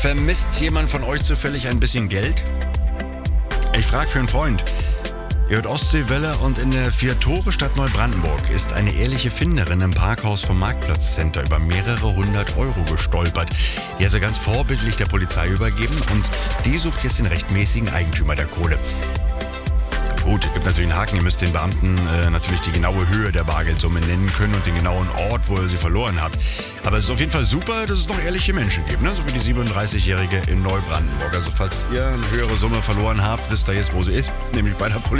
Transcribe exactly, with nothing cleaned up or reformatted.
Vermisst jemand von euch zufällig ein bisschen Geld? Ich frage für einen Freund. Ihr hört Ostseewelle und in der Vier-Tore-Stadt Neubrandenburg ist eine ehrliche Finderin im Parkhaus vom Marktplatzcenter über mehrere hundert Euro gestolpert. Die hat sie ganz vorbildlich der Polizei übergeben und die sucht jetzt den rechtmäßigen Eigentümer der Kohle. Gut, gibt natürlich einen Haken. Ihr müsst den Beamten äh, natürlich die genaue Höhe der Bargeldsumme nennen können und den genauen Ort, wo ihr sie verloren habt. Aber es ist auf jeden Fall super, dass es noch ehrliche Menschen gibt, ne? So wie die siebenunddreißigjährige in Neubrandenburg. Also falls ihr eine höhere Summe verloren habt, wisst ihr jetzt, wo sie ist, nämlich bei der Polizei.